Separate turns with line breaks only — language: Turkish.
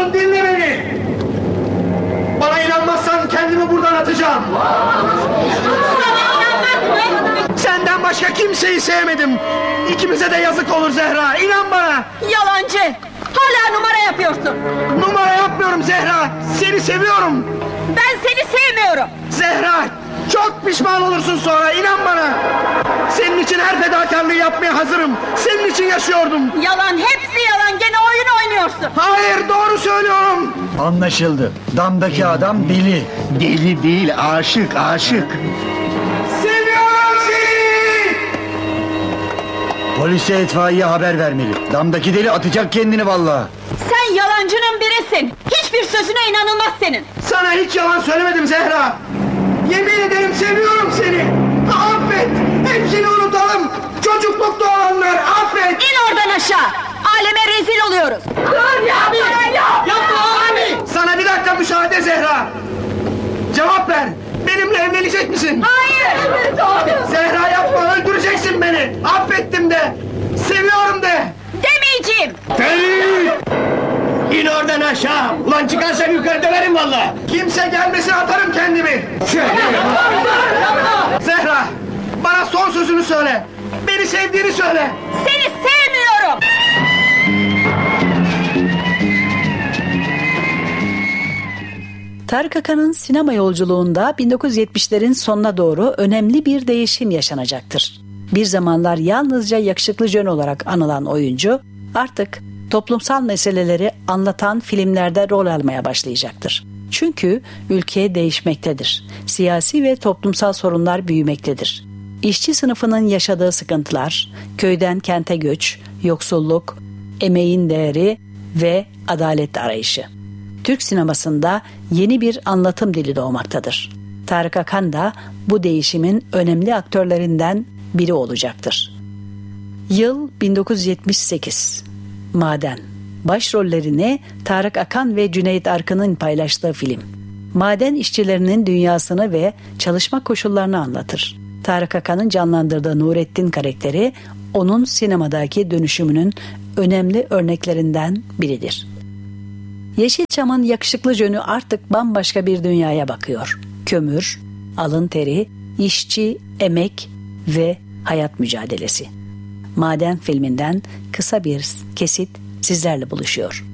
musun? Dinle beni. Bana inanmazsan kendimi buradan atacağım. Senden başka kimseyi sevmedim. İkimize de yazık olur Zehra. İnan bana.
Yalancı. Hala numara yapıyorsun.
Numara yapmıyorum Zehra. Seni seviyorum.
Ben seni sevmiyorum.
Zehra, çok pişman olursun sonra. İnan bana. Senin için her fedakarlığı yapmaya hazırım. Senin için yaşıyordum.
Yalan, hepsi yalan. Gene oyun oynuyorsun.
Hayır, doğru söylüyorum.
Anlaşıldı. Damdaki adam deli.
Deli değil, aşık.
Seviyorum seni.
Polise, itfaiye haber vermeli. Damdaki deli atacak kendini vallahi.
Sen yalancının birisin. Hiçbir sözüne inanılmaz senin.
Sana hiç yalan söylemedim Zehra. Yemin ederim seviyorum seni. Affet. Hepsini unutalım. Çocuklukta olanlar affet.
İn oradan aşağı. Aleme rezil oluyoruz. Dur ya abi.
Yapma abi. Sana bir dakika müsaade Zehra. Cevap ver. Benimle evlenecek misin?
Hayır.
Zehra yapma, öldüreceksin beni. Affettim de. Seviyorum de.
Demeyeceğim.
Ferit! İn oradan aşağı! Ulan çıkarsan yukarı döverim valla!
Kimse gelmesin, atarım kendimi. Zehra, bana son sözünü söyle. Beni sevdiğini söyle.
Seni sevmiyorum.
Tarık Akan'ın sinema yolculuğunda 1970'lerin sonuna doğru önemli bir değişim yaşanacaktır. Bir zamanlar yalnızca yakışıklı jön olarak anılan oyuncu artık toplumsal meseleleri anlatan filmlerde rol almaya başlayacaktır. Çünkü ülke değişmektedir. Siyasi ve toplumsal sorunlar büyümektedir. İşçi sınıfının yaşadığı sıkıntılar, köyden kente göç, yoksulluk, emeğin değeri ve adalet arayışı. Türk sinemasında yeni bir anlatım dili doğmaktadır. Tarık Akan da bu değişimin önemli aktörlerinden biri olacaktır. Yıl 1978. Maden. Başrollerini Tarık Akan ve Cüneyt Arkın'ın paylaştığı film. Maden işçilerinin dünyasını ve çalışma koşullarını anlatır. Tarık Akan'ın canlandırdığı Nurettin karakteri onun sinemadaki dönüşümünün önemli örneklerinden biridir. Yeşilçam'ın yakışıklı jönü artık bambaşka bir dünyaya bakıyor. Kömür, alın teri, işçi, emek ve hayat mücadelesi. Maden filminden kısa bir kesit sizlerle buluşuyor.